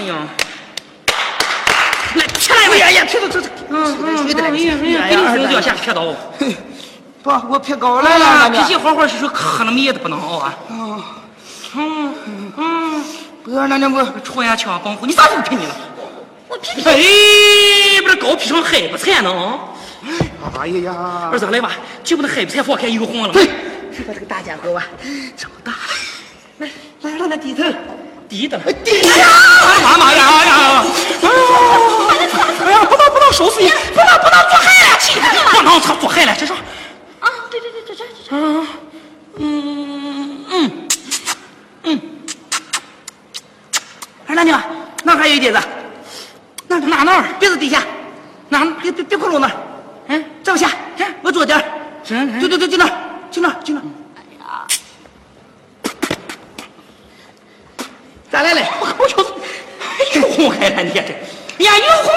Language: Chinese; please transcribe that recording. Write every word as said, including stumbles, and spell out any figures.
呀！来，起来吧！ 哎呀，撇到这这， 嗯嗯， 撇得来， 哎呀哎呀，给你就要下撇到。 不，我撇高来了， 脾气好好是说磕了米都不能熬啊。 嗯嗯嗯， 不是那那不戳呀枪帮扶，你啥时候劈你了？我劈哎，不是高劈上害不惨呢啊！ 哎呀呀！ 儿子来吧，就不能害不惨放开又红了。 对，这个这个大家伙吧，这么大，来来让他低头， 低的， 低呀！ 妈妈呀呀！哎呀，不能不能收拾你，不能不能做害了，气不能他做害了，这是。 啊，对对对，这这这。 嗯嗯嗯嗯。二大娘，那还有一碟子，那哪哪儿？鼻子底下，哪别别别窟窿那儿。嗯，这不下，我左点。对对对，就那，就那，就那。哎呀，咋来了？我我就，又红害了你这，呀又